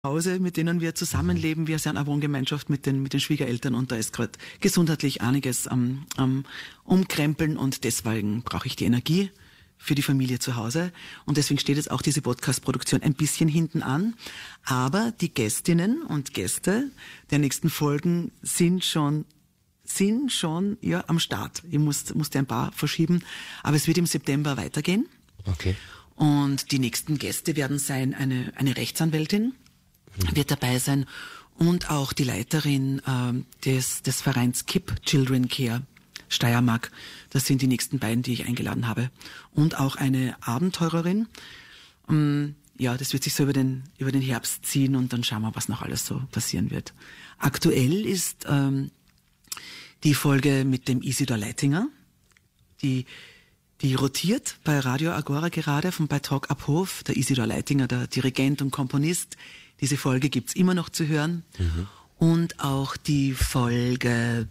Hause, mit denen wir zusammenleben. Wir sind eine Wohngemeinschaft mit den Schwiegereltern und da ist gerade gesundheitlich einiges am Umkrempeln und deswegen brauche ich die Energie für die Familie zu Hause und deswegen steht jetzt auch diese Podcast-Produktion ein bisschen hinten an. Aber die Gästinnen und Gäste der nächsten Folgen sind schon ja am Start. Ich musste ein paar verschieben, aber es wird im September weitergehen. Okay. Und die nächsten Gäste werden sein eine Rechtsanwältin, wird dabei sein und auch die Leiterin des Vereins KIP Children Care Steiermark. Das sind die nächsten beiden, die ich eingeladen habe. Und auch eine Abenteurerin. Ja, das wird sich so über den Herbst ziehen und dann schauen wir, was noch alles so passieren wird. Aktuell ist die Folge mit dem Isidor Leitinger, die rotiert bei Radio Agora gerade bei Talk Up Hof. Der Isidor Leitinger, der Dirigent und Komponist. Diese Folge gibt's immer noch zu hören. Mhm. Und auch die Folge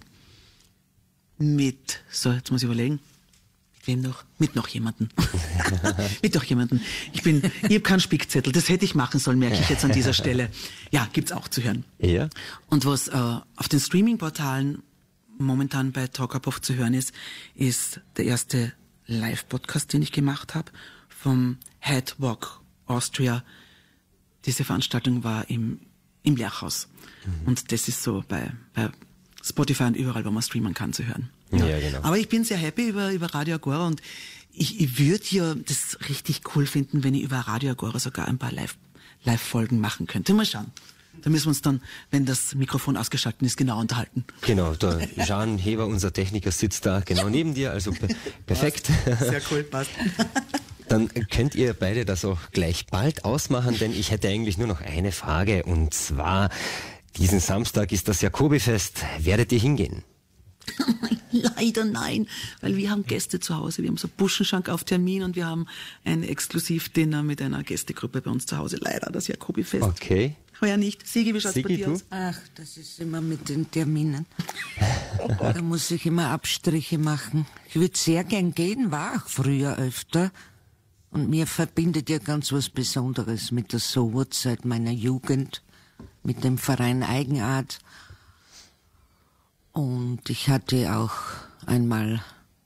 jetzt muss ich überlegen, mit wem noch? Mit noch jemanden. Mit noch jemanden. Ich habe keinen Spickzettel, das hätte ich machen sollen, merke ich jetzt an dieser Stelle. Ja, gibt's auch zu hören. Ja. Und was auf den Streaming-Portalen momentan bei Talk Up Hof zu hören ist der erste Live-Podcast, den ich gemacht habe, vom Headwalk Austria. Diese Veranstaltung war im Lerchhaus. Mhm. Und das ist so bei Spotify und überall, wo man streamen kann, zu hören. Ja, genau. Aber ich bin sehr happy über Radio Agora und ich würde ja das richtig cool finden, wenn ich über Radio Agora sogar ein paar Live-Folgen machen könnte. Mal schauen. Da müssen wir uns dann, wenn das Mikrofon ausgeschaltet ist, genau unterhalten. Genau, der Jean Heber, unser Techniker, sitzt da genau neben dir, also perfekt. Sehr cool, passt. Dann könnt ihr beide das auch gleich bald ausmachen, denn ich hätte eigentlich nur noch eine Frage und zwar, diesen Samstag ist das Jakobifest. Werdet ihr hingehen? Leider nein, weil wir haben Gäste zu Hause. Wir haben so Buschenschank auf Termin und wir haben ein Exklusivdinner mit einer Gästegruppe bei uns zu Hause. Leider das Jakobifest. Okay. Heuer nicht. Sigi, wie schaut's bei dir aus? Ach, das ist immer mit den Terminen. Da muss ich immer Abstriche machen. Ich würde sehr gern gehen, war auch früher öfter. Und mir verbindet ja ganz was Besonderes mit der Sowot seit meiner Jugend, mit dem Verein Eigenart. Und ich hatte auch einmal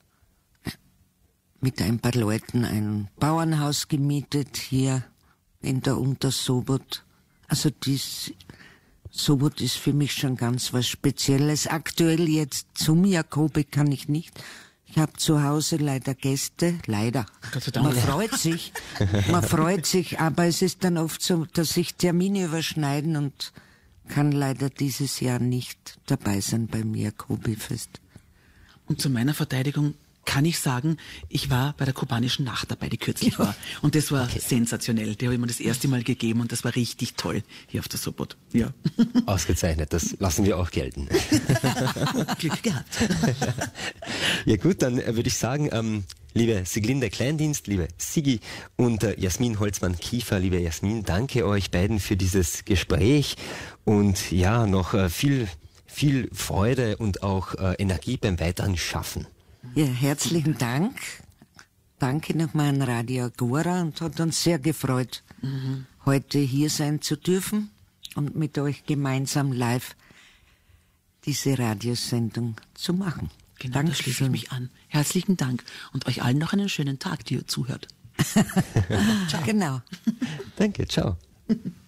mit ein paar Leuten ein Bauernhaus gemietet hier in der Untersowot. Also Sowot ist für mich schon ganz was Spezielles. Aktuell jetzt zum Jakobi kann ich nicht. Ich habe zu Hause leider Gäste, leider. Gott sei Dank. Man freut sich, aber es ist dann oft so, dass sich Termine überschneiden und kann leider dieses Jahr nicht dabei sein beim Jakobifest. Und zu meiner Verteidigung kann ich sagen, ich war bei der kubanischen Nacht dabei, die kürzlich war. Und das war sensationell. Die habe ich mir das erste Mal gegeben und das war richtig toll hier auf der Sowot. Ja. Ausgezeichnet, das lassen wir auch gelten. Glück gehabt. Ja gut, dann würde ich sagen, liebe Siglinde Kleindienst, liebe Sigi und Jasmin Holzmann-Kiefer, liebe Jasmin, danke euch beiden für dieses Gespräch und ja, noch viel Freude und auch Energie beim weiteren Schaffen. Ja, herzlichen Dank. Danke nochmal an Radio Agora und hat uns sehr gefreut, heute hier sein zu dürfen und mit euch gemeinsam live diese Radiosendung zu machen. Genau, da schließe ich mich an. Herzlichen Dank und euch allen noch einen schönen Tag, die ihr zuhört. Ciao. Genau. Danke, ciao.